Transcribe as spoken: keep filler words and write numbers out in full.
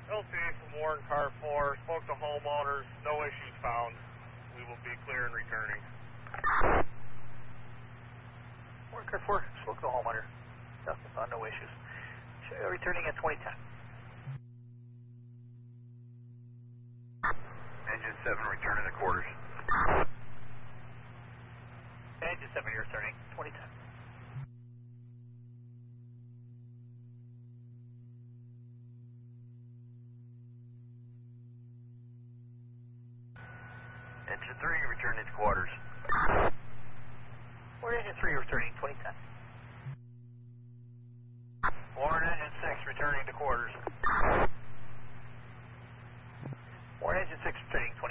L T A from Warren Car four, spoke to homeowners, no issues found. We will be clear and returning. Warren Car four, spoke to homeowner, nothing found, no issues. So, returning at twenty ten. Engine seven returning to quarters. Engine seven, you're returning, twenty ten. Engine three returning to quarters. Warren engine three returning, twenty ten. Warren engine six returning to quarters. Warren engine six returning, twenty ten.